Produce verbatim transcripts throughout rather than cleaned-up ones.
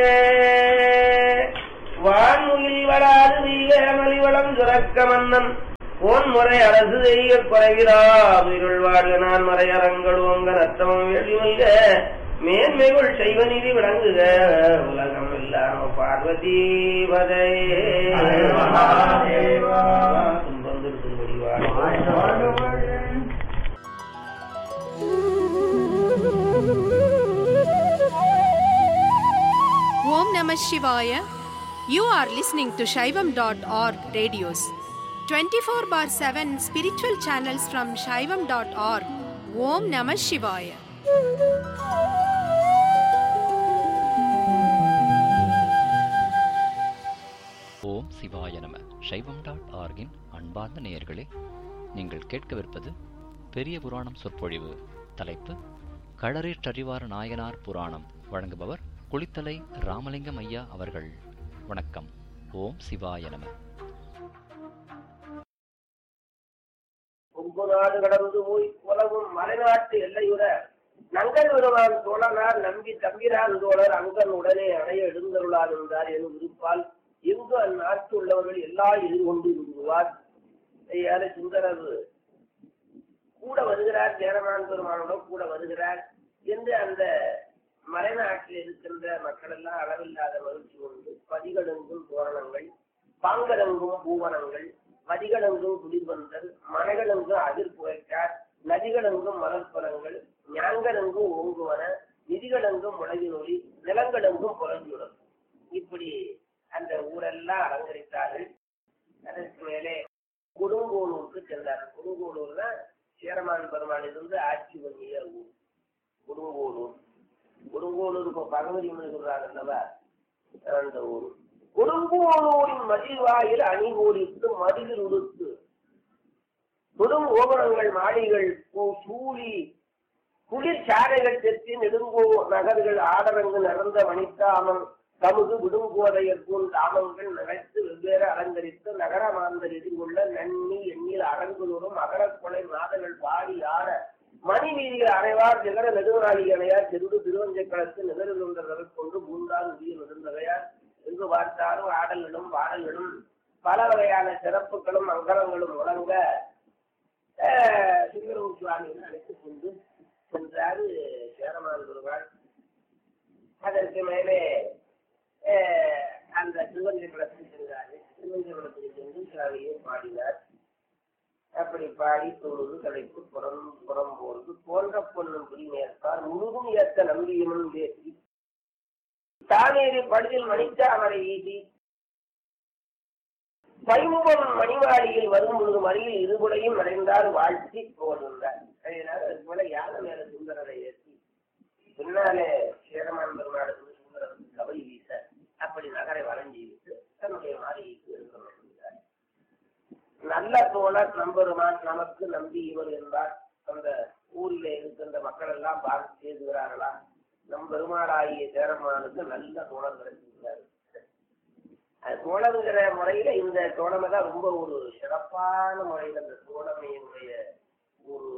வான்முகில் வளாது வீக மலிவளம் சுரக்க மன்னன் போன்முறை அரசு செய்ய குறைகிறாருள் வாழ்க நான் மறையரங்கள் ஓங்க நத்தமம் வேள்விமல்க மேன்மைகள் செய்வ நிதி விளங்குக உலகம் இல்லாம பார்வதி பதையே துன்பந்திருக்கும்படி வாழ்க. Om Namah Shivaya. You are listening to Shaivam dot org radios. twenty-four bar seven spiritual channels from Shaivam dot org. Om Namah Shivaya. ஓம் சிவாய நம. சைவம் டாட் ஆர்கின் அன்பார்ந்த நேயர்களே, நீங்கள் கேட்கவிருப்பது பெரிய புராணம் சொற்பொழிவு. தலைப்பு களரேற்றறிவார் நாயனார் புராணம். வழங்குபவர் குளித்தலை ராமலிங்கம் ஐயா அவர்கள். வணக்கம். ஓம் சிவாய நம. கொங்கு நாடு கடந்து போய் உலகும் மலைநாட்டு எல்லையுற நங்கன் வருவான் தோழனார் நம்பி தம்பிரான் தோழர் அங்கன் உடனே அடைய எழுந்தருளார் என்றார் எனும் விருப்பால் எங்கு அந்நாட்டு உள்ளவர்கள் எல்லா எதிர்கொண்டு விடுவார். யாரு சுந்தரர் கூட வருகிறார், சேரமான் பெருமானோட கூட வருகிறார் என்று அந்த மலைநாட்டில் இருக்கின்ற மக்கள் எல்லாம் அளவில்லாத மகிழ்ச்சி கொண்டு பதிகளெங்கும் தோரணங்கள், பாங்கலெங்கும் பூவனங்கள், மதிகளெங்கும் குடிபந்தல், மனைகளெங்கும் அதிர் புகைக்கார், நதிகளெங்கும் மலர்பலங்கள், ஞாங்கலெங்கும் ஓங்குவன, நிதிகளெங்கும் முளைவினொலி, நிலங்களெங்கும் புலஞ்சுடன். இப்படி அந்த ஊரெல்லாம் அலங்கரித்தார்கள். அதற்கு மேலே கொடுங்கோளூருக்கு சென்றார். கொடுங்கோளூர் தான் சேரமான் பெருமான் இருந்து ஆட்சி பண்ணிய ஊர் கொடுங்கோளூர். கொடுங்கோளூருக்கு பகவதி சொல்றாங்க அல்லவா, அந்த ஊர். கொடுங்கோளூரின் மதில்வாயில் அணிகோலித்து மதிலில் உடுத்து தொடும் ஓபனங்கள் மாளிகள் சூழி குளிர் சாலைகள் தெற்றி நெடுங்கோ நகர்கள் ஆடரங்கு நடந்த மணித்தாமன் தமுது விடுங்கோதையற்போல் தாமங்கள் நகைத்து வெவ்வேறு அலங்கரித்து நகர மாந்தர் எதிர்கொள்ள நன்னி எண்ணில் அரங்குதோறும் அகரக்கொலை மாதங்கள் பாடி ஆட மணி வீதிகள் அனைவார் நிகர நெடுநாளி அணையார் சென்று திருவஞ்சை களத்து நிகரில் ஒன்றதை கொண்டு பூந்தால் உயிர் நெடுந்தவையார் என்று பார்த்தாலும் ஆடல்களும் பாடல்களும் பல வகையான சிறப்புகளும் மங்களங்களும் முழங்க சுந்தரவு சுவாமிகள் அழைத்துக் கொண்டு சென்றாரு சேரமான் பெருமாள். அதற்கு மேலே அந்த திருவஞ்சை குளத்தில் சென்றாரு. திருவஞ்சை குளத்தில் சென்று சுவாமியை பாடினார். அப்படி பாடி தொழுது தலைப்பு புறம் புறம் போர்ந்து போன்ற பொண்ணும் குடிமேற்பார் முழுதும் ஏற்ற நம்பியமும் பேசி தானேறி படுதில் மணித்தா அவரை ஈட்டி பைம்பொன் மணிவாடியில் வரும் பொழுது மறியில் இருபுடையும் அடைந்தார் வாழ்த்தி போகின்றார். அதனால அது போல யானை மேல சுந்தரரை ஏற்றி பின்னாலே சேரமான் பெருமாளுக்கு சுந்தரருக்கு கபடி வீச அப்படி நகரை வளைஞ்சி விட்டு தன்னுடைய மாளிகைக்கு இருக்கிறார். நல்ல தோழர் நம்பெருமான் நமக்கு நம்பி இவர் என்பார். அந்த ஊரில் இருக்கின்ற மக்கள் எல்லாம் பார்த்து செய்துகிறார்களா, நம் பெருமாளாகிய சேரமானுக்கு நல்ல தோழர் கிடைச்சிருக்கிறார். அது தோழங்கிற முறையில இந்த தோழமை தான் ரொம்ப ஒரு சிறப்பான முறையில் அந்த தோழமையினுடைய ஒரு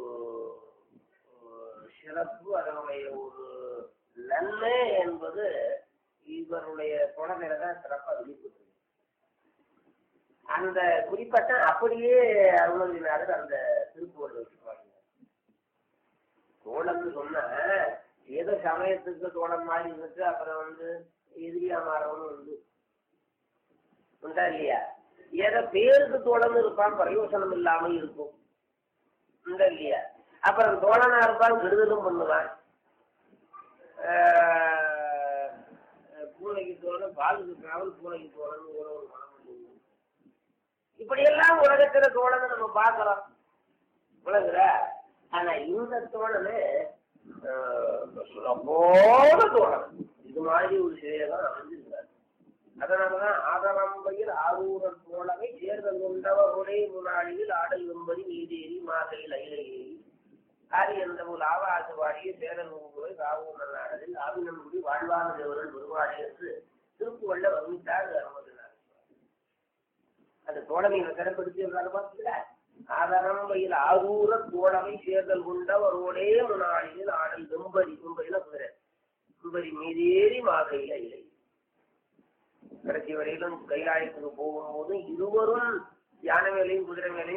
சிறப்பு, அதனுடைய ஒரு நன்மை என்பது இவருடைய தோழமையில தான் சிறப்பாக வெளிப்பட்டு அந்த குறிப்பட்ட அப்படியே அருணகிரிநாதர் அந்த திருப்புகழ் வச்சுக்குவாங்க. தோழம்னு சொன்னா ஏதோ சமயத்துக்கு தோழம் மாதிரி இருந்துட்டு அப்புறம் வந்து எதிரியா மாறவனும் வந்து உண்டா இல்லையா? ஏதோ பேருக்கு தோழன்னு இருப்பான், பிரயோசனம் இல்லாம இருக்கும் உண்டா இல்லையா? அப்புறம் தோழனா இருப்பான், கெடுதலும் பண்ணுவான். பூனைக்கு தோழன் பாலுக்கு காவல், பூனைக்கு தோழன் ஒரு ஒரு மனம். இப்படியெல்லாம் உலகத்துல தோழனை நம்ம பார்க்கிறோம் உலகுற. ஆனா இந்த தோழனு போல தோழன் இது மாதிரி ஒரு சிலையதான் அமைஞ்சிருக்காரு. அதனாலதான் ஆதரம்பையில் ஆரூரன் தோழமை தேர்தல் கொண்டவர் ஒரே முன்னாளியில் ஆடல் வெம்பதி நீதேறி மாதையில் அயில ஏறி ஆரி என்ற ஒரு ஆவாசு வாடிய சேரல் ஊங்குவை காவூர் நாடலில் ஆவினன்குடி வாழ்வான தேவரன் வருவாடி என்று திருப்புகள்ல வர்ணித்தார் அனுமதினார். அந்த தோழமையை சிறப்படுத்தி பார்த்தீங்களா? ஆதரம்பையில் ஆரூர தோழமை சேர்தல் கொண்டவர் ஒரே முன்னாளியில் ஆடல் வெம்பதி வெம்பதியில குதிரை கும்பரி மீதேறி மாதையில இல்லை கடைசி வரையிலும் கைலாயத்துக்கு போகும்போது இருவரும் யானை மேலையும் குதிரை மேலையும்